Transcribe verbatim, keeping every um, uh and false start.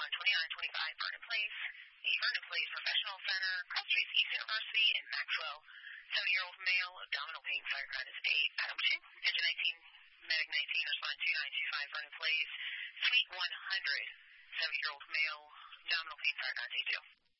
respond twenty-nine twenty-five Vernon Place, the Vernon Place Professional Center, Cross Trace East University, and Maxwell. seventy-year-old male, abdominal pain, fire ground is eight. Item two, engine nineteen, medic nineteen, respond two nine two five Vernon Place, suite one hundred. seventy-year-old male, abdominal pain, fire ground is eight two.